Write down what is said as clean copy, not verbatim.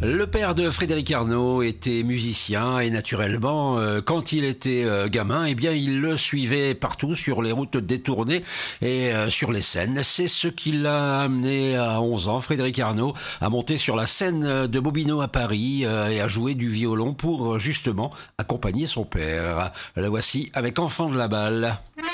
Le père de Frédéric Arnaud était musicien et naturellement, quand il était gamin, eh bien, il le suivait partout sur les routes détournées et sur les scènes. C'est ce qui l'a amené à 11 ans, Frédéric Arnaud, à monter sur la scène de Bobino à Paris et à jouer du violon pour justement accompagner son père. Le voici avec Enfant de la balle.